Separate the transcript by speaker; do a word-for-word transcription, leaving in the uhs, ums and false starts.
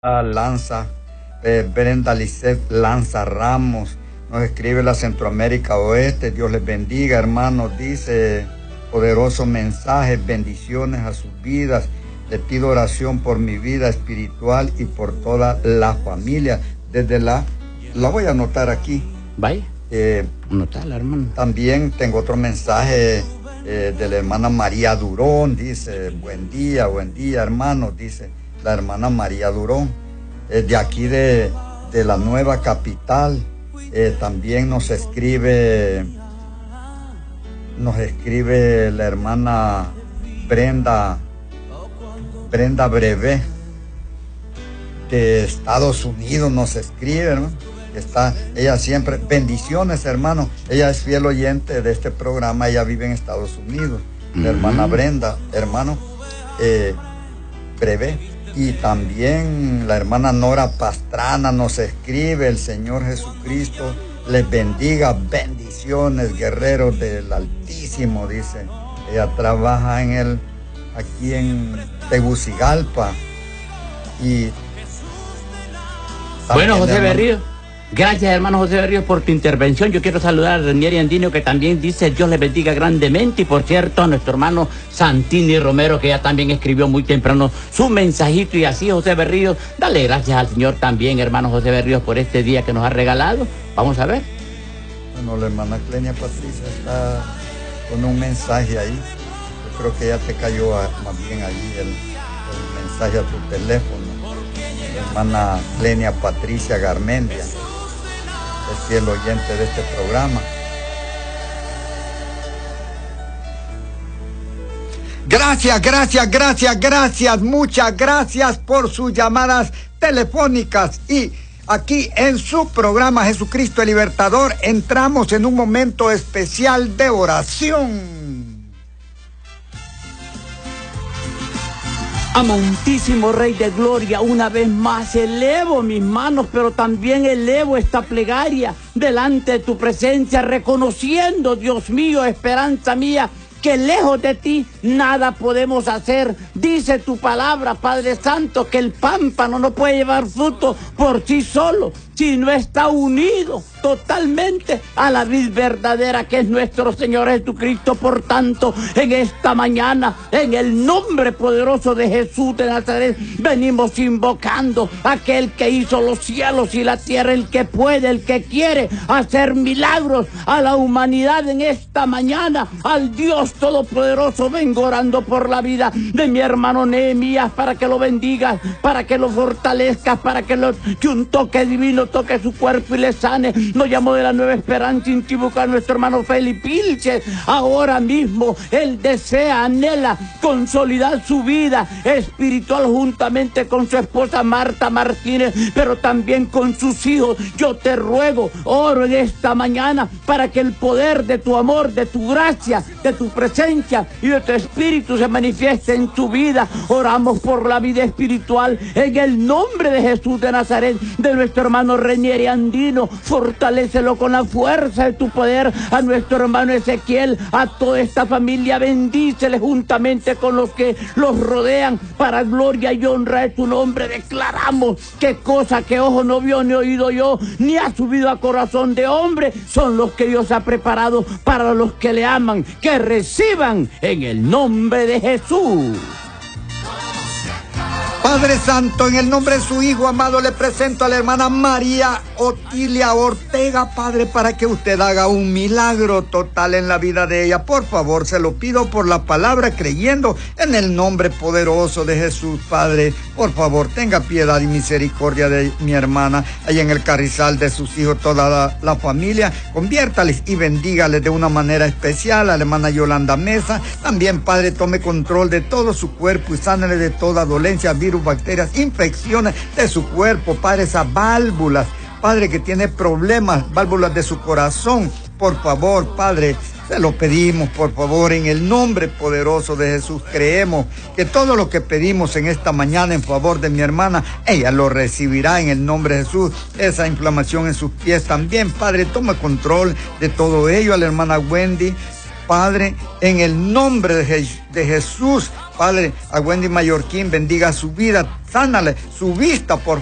Speaker 1: Lanza, eh, Brenda Lisset Lanza Ramos, nos escribe la Centroamérica Oeste. Dios les bendiga, hermanos, dice, poderoso mensaje, bendiciones a sus vidas. Le pido oración por mi vida espiritual y por toda la familia. Desde la, la voy a anotar aquí.
Speaker 2: Vaya,
Speaker 1: eh,
Speaker 2: anotala, hermano.
Speaker 1: También tengo otro mensaje eh, de la hermana María Durón, dice, buen día, buen día, hermanos, dice la hermana María Durón, eh, de aquí de, de la nueva capital. Eh, también nos escribe, nos escribe la hermana Brenda, Brenda Brevé, de Estados Unidos, nos escribe, ¿no? Está, ella siempre, bendiciones, hermano, ella es fiel oyente de este programa, ella vive en Estados Unidos, la hermana Brenda, hermano, eh, Brevé. Y también la hermana Nora Pastrana nos escribe, el Señor Jesucristo les bendiga, bendiciones, guerreros del Altísimo, dice. Ella trabaja en el, aquí en Tegucigalpa. Y
Speaker 2: bueno, José
Speaker 1: hermano,
Speaker 2: Berrío, gracias, hermano José Berrío, por tu intervención. Yo quiero saludar a Renieri Andino, que también dice Dios le bendiga grandemente, y por cierto a nuestro hermano Santini Romero, que ya también escribió muy temprano su mensajito. Y así, José Berrío, dale gracias al Señor también, hermano José Berrío, por este día que nos ha regalado. Vamos a ver.
Speaker 1: Bueno, la hermana Clenia Patricia está con un mensaje ahí. Yo creo que ya te cayó a, más bien ahí el, el mensaje a tu teléfono. La hermana Clenia Patricia Garmendia es fiel oyente de este programa. Gracias, gracias, gracias, gracias, muchas gracias por sus llamadas telefónicas. Y aquí en su programa Jesucristo el Libertador entramos en un momento especial de oración.
Speaker 2: Amantísimo Rey de Gloria, una vez más elevo mis manos, pero también elevo esta plegaria delante de tu presencia, reconociendo, Dios mío, esperanza mía, que lejos de ti nada podemos hacer. Dice tu palabra, Padre Santo, que el pámpano no puede llevar fruto por sí solo, si no está unido totalmente a la vid verdadera, que es nuestro Señor Jesucristo. Por tanto, en esta mañana, en el nombre poderoso de Jesús de Nazaret, venimos invocando a aquel que hizo los cielos y la tierra, el que puede, el que quiere hacer milagros a la humanidad en esta mañana, al Dios Todopoderoso. Vengo orando por la vida de mi hermano Nehemías, para que lo bendigas, para que lo fortalezcas, para que, lo, que un toque divino toque su cuerpo y le sane. Nos llamó de la Nueva Esperanza Intibuca a nuestro hermano Felipe Ilches. Ahora mismo él desea, anhela consolidar su vida espiritual juntamente con su esposa Marta Martínez, pero también con sus hijos. Yo te ruego, oro en esta mañana para que el poder de tu amor, de tu gracia, de tu presencia y de tu espíritu se manifieste en tu vida. Oramos por la vida espiritual en el nombre de Jesús de Nazaret, de nuestro hermano Renieri Andino. Fortalécelo con la fuerza de tu poder. A nuestro hermano Ezequiel, a toda esta familia, bendícele juntamente con los que los rodean, para gloria y honra de tu nombre. Declaramos que cosa que ojo no vio, ni oído yo, ni ha subido a corazón de hombre, son los que Dios ha preparado para los que le aman, que reciban en el nombre de Jesús.
Speaker 1: Padre Santo, en el nombre de su Hijo amado, le presento a la hermana María Otilia Ortega, Padre, para que usted haga un milagro total en la vida de ella. Por favor, se lo pido por la palabra, creyendo en el nombre poderoso de Jesús, Padre. Por favor, tenga piedad y misericordia de mi hermana, allá en el carrizal de sus hijos, toda la, la familia. Conviértales y bendígales de una manera especial a la hermana Yolanda Mesa. También, Padre, tome control de todo su cuerpo y sánale de toda dolencia, virus, bacterias, infecciones de su cuerpo, Padre, esas válvulas, Padre, que tiene problemas, válvulas de su corazón, por favor, Padre, se lo pedimos, por favor, en el nombre poderoso de Jesús. Creemos que todo lo que pedimos en esta mañana en favor de mi hermana, ella lo recibirá en el nombre de Jesús. Esa inflamación en sus pies también, Padre, toma control de todo ello. A la hermana Wendy, Padre, en el nombre de, Je- de Jesús, Padre, a Wendy Mallorquín, bendiga su vida, sánale su vista, por